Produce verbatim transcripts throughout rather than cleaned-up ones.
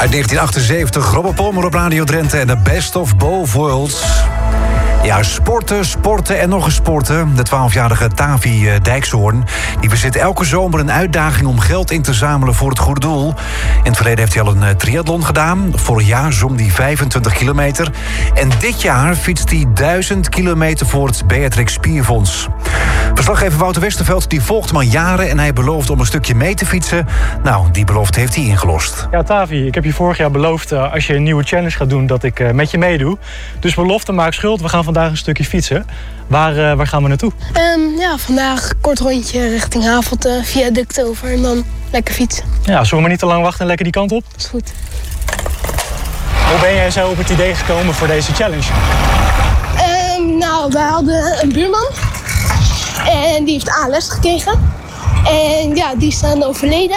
Uit negentien achtenzeventig, Robert Palmer op Radio Drenthe en de Best of Both Worlds. Ja, sporten, sporten en nog eens sporten. De twaalfjarige Tavi Dijkshoorn die verzet elke zomer een uitdaging om geld in te zamelen voor het goede doel. In het verleden heeft hij al een triathlon gedaan. Vorig jaar zwom hij vijfentwintig kilometer. En dit jaar fietst hij duizend kilometer voor het Beatrix Spierfonds. Verslaggever Wouter Westerveld die volgt hem al jaren en hij belooft om een stukje mee te fietsen. Nou, die belofte heeft hij ingelost. Ja, Tavi, ik heb je vorig jaar beloofd uh, als je een nieuwe challenge gaat doen dat ik uh, met je meedoe. Dus belofte maak schuld. We gaan vandaag een stukje fietsen. Waar, uh, waar gaan we naartoe? Um, ja, vandaag een kort rondje richting Havelte, viaduct over en dan lekker fietsen. Ja, zullen we maar niet te lang wachten en lekker die kant op? Dat is goed. Hoe ben jij zo op het idee gekomen voor deze challenge? Um, nou, we hadden een buurman. En die heeft A L S gekregen. En ja, die is dan overleden.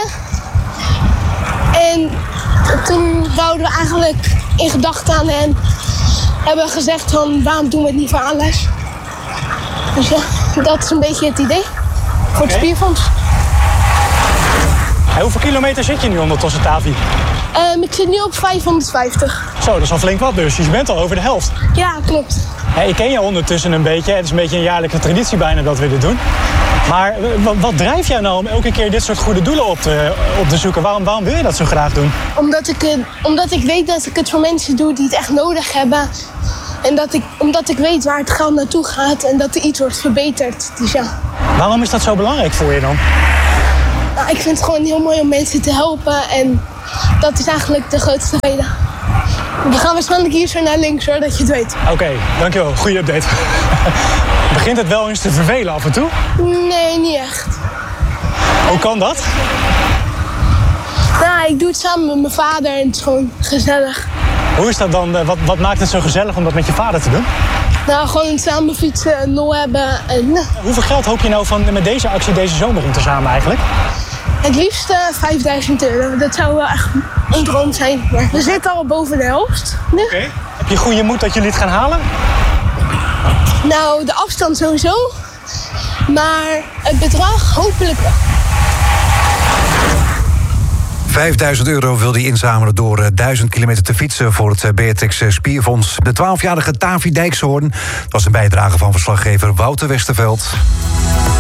En toen wouden we eigenlijk in gedachten aan en hebben gezegd van waarom doen we het niet voor A L S? Dus ja, dat is een beetje het idee. Voor het okay. Spierfonds. Hey, hoeveel kilometer zit je nu ondertussen, Tavi? Um, ik zit nu op vijfhonderdvijftig. Zo, dat is al flink wat dus. Je bent al over de helft. Ja, klopt. Hey, ik ken je ondertussen een beetje. Het is een beetje een jaarlijke traditie bijna dat we dit doen. Maar wat, wat drijft jou nou om elke keer dit soort goede doelen op te, op te zoeken? Waarom, waarom wil je dat zo graag doen? Omdat ik, omdat ik weet dat ik het voor mensen doe die het echt nodig hebben. En dat ik, omdat ik weet waar het geld naartoe gaat en dat er iets wordt verbeterd. Dus ja. Waarom is dat zo belangrijk voor je dan? Nou, ik vind het gewoon heel mooi om mensen te helpen. En dat is eigenlijk de grootste reden. We gaan waarschijnlijk hier zo naar links hoor, dat je het weet. Oké, okay, dankjewel. Goeie update. Begint het wel eens te vervelen af en toe? Nee, niet echt. Hoe kan dat? Nou, ik doe het samen met mijn vader en het is gewoon gezellig. Hoe is dat dan? Wat, wat maakt het zo gezellig om dat met je vader te doen? Nou, gewoon samen fietsen, een lol hebben en... Nou. Hoeveel geld hoop je nou van met deze actie deze zomer in te samen eigenlijk? Het liefst uh, vijfduizend euro. Dat zou wel echt een droom zijn. Maar we zitten al boven de helft. Oké. Okay. Heb je goede moed dat jullie het gaan halen? Nou, de afstand sowieso. Maar het bedrag hopelijk wel. vijfduizend euro wil hij inzamelen door duizend kilometer te fietsen voor het Beatrix Spierfonds. De twaalfjarige Tavi Dijkshoorn was een bijdrage van verslaggever Wouter Westerveld.